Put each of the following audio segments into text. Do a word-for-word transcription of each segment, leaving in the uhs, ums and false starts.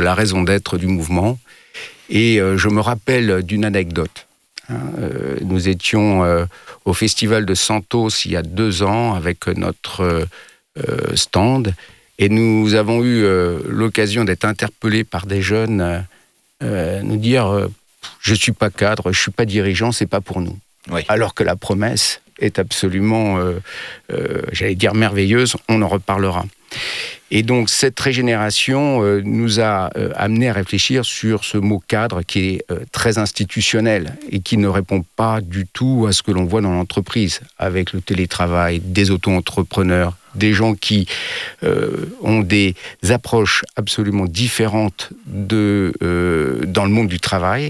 la raison d'être du mouvement. Et euh, je me rappelle d'une anecdote. Hein, euh, nous étions euh, au festival de Santos il y a deux ans avec notre euh, stand, et nous avons eu euh, l'occasion d'être interpellés par des jeunes, euh, nous dire euh, « je ne suis pas cadre, je ne suis pas dirigeant, ce n'est pas pour nous oui. ». Alors que la promesse est absolument, euh, euh, j'allais dire merveilleuse, on en reparlera. Et donc cette régénération euh, nous a euh, amené à réfléchir sur ce mot cadre qui est euh, très institutionnel et qui ne répond pas du tout à ce que l'on voit dans l'entreprise, avec le télétravail, des auto-entrepreneurs, des gens qui euh, ont des approches absolument différentes de, euh, dans le monde du travail,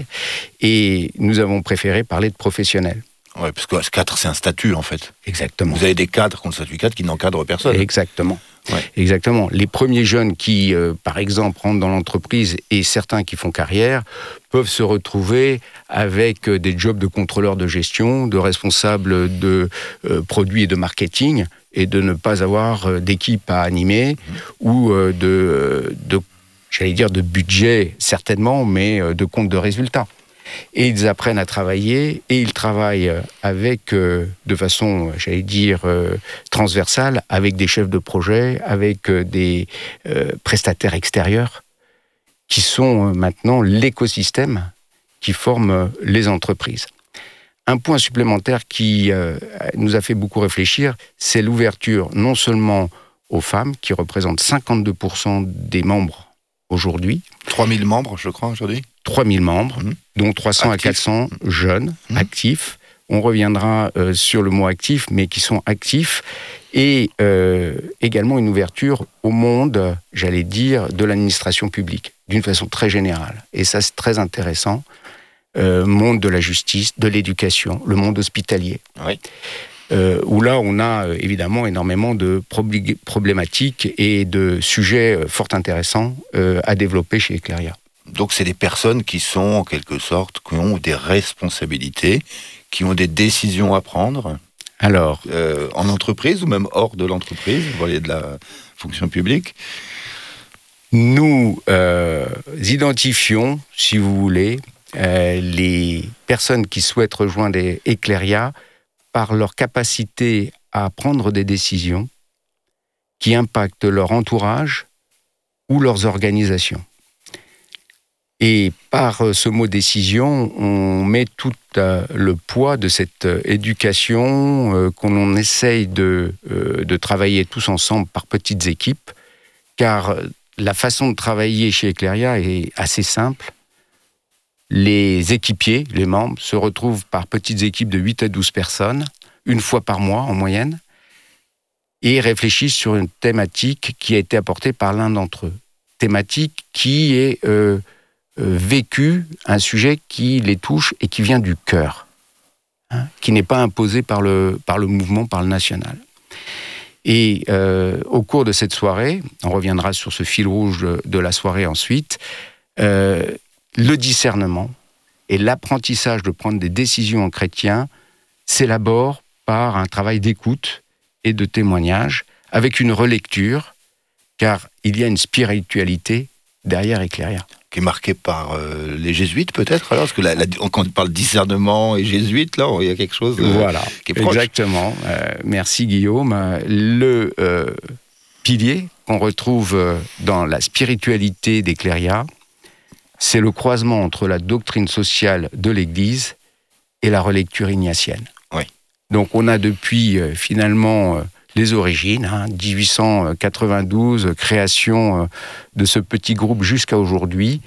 et nous avons préféré parler de professionnels. Oui, parce que ce cadre, c'est un statut, en fait. Exactement. Vous avez des cadres qui ont le statut cadre qui n'encadrent personne. Exactement. Ouais. Exactement. Les premiers jeunes qui, euh, par exemple, rentrent dans l'entreprise, et certains qui font carrière, peuvent se retrouver avec des jobs de contrôleur de gestion, de responsable de euh, produits et de marketing, et de ne pas avoir d'équipe à animer, mmh. ou euh, de, de, j'allais dire, de budget, certainement, mais de compte de résultats. Et ils apprennent à travailler, et ils travaillent avec, euh, de façon, j'allais dire, euh, transversale, avec des chefs de projet, avec euh, des euh, prestataires extérieurs, qui sont euh, maintenant l'écosystème qui forme euh, les entreprises. Un point supplémentaire qui euh, nous a fait beaucoup réfléchir, c'est l'ouverture non seulement aux femmes, qui représentent cinquante-deux pour cent des membres aujourd'hui. trois mille membres, je crois, aujourd'hui. trois mille membres, mmh. dont trois cents actifs. à quatre cents jeunes, mmh. actifs. On reviendra euh, sur le mot actif, mais qui sont actifs. Et euh, également une ouverture au monde, j'allais dire, de l'administration publique, d'une façon très générale. Et ça, c'est très intéressant. Euh, monde de la justice, de l'éducation, le monde hospitalier. Oui. Euh, où là, on a euh, évidemment énormément de probl- problématiques et de sujets euh, fort intéressants euh, à développer chez Eclaria. Donc, c'est des personnes qui sont, en quelque sorte, qui ont des responsabilités, qui ont des décisions à prendre. Alors, euh, en entreprise ou même hors de l'entreprise, vous voyez, de la fonction publique. Nous euh, identifions, si vous voulez, euh, les personnes qui souhaitent rejoindre Eclaria par leur capacité à prendre des décisions qui impactent leur entourage ou leurs organisations. Et par ce mot décision, on met tout euh, le poids de cette euh, éducation euh, qu'on essaye de, euh, de travailler tous ensemble par petites équipes, car la façon de travailler chez Eclaria est assez simple. Les équipiers, les membres, se retrouvent par petites équipes de huit à douze personnes, une fois par mois en moyenne, et réfléchissent sur une thématique qui a été apportée par l'un d'entre eux. Thématique qui est... Euh, Euh, vécu, un sujet qui les touche et qui vient du cœur, hein, qui n'est pas imposé par le, par le mouvement, par le national. Et euh, au cours de cette soirée, on reviendra sur ce fil rouge de, de la soirée ensuite, euh, le discernement et l'apprentissage de prendre des décisions en chrétien s'élabore par un travail d'écoute et de témoignage, avec une relecture, car il y a une spiritualité derrière Eclaria. Qui est marqué par euh, les jésuites, peut-être, alors, parce que la, la, quand on parle discernement et jésuite, là, il y a quelque chose euh, voilà, qui est proche. Exactement. Euh, merci Guillaume. Le euh, pilier qu'on retrouve dans la spiritualité d'Eclaria, c'est le croisement entre la doctrine sociale de l'Église et la relecture ignatienne. Oui. Donc on a depuis euh, finalement... Euh, les origines, hein, dix-huit cent quatre-vingt-douze, création euh, de ce petit groupe jusqu'à aujourd'hui,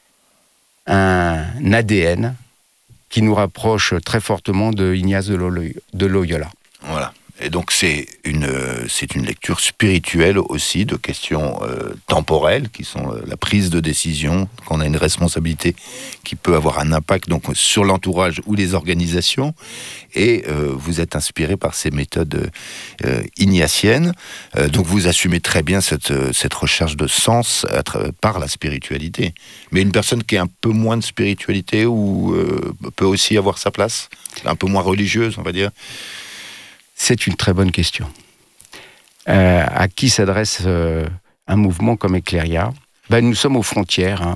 un A D N qui nous rapproche très fortement de Ignace de Loyola. Voilà. Et donc c'est une, c'est une lecture spirituelle aussi de questions euh, temporelles qui sont euh, la prise de décision, qu'on a une responsabilité qui peut avoir un impact donc sur l'entourage ou les organisations. Et euh, vous êtes inspiré par ces méthodes euh, ignatiennes. Euh, donc vous assumez très bien cette, cette recherche de sens à tra- par la spiritualité. Mais une personne qui est un peu moins de spiritualité ou euh, peut aussi avoir sa place, un peu moins religieuse, on va dire. C'est une très bonne question. Euh, à qui s'adresse euh, un mouvement comme Eclaria ? Ben, nous sommes aux frontières. Hein.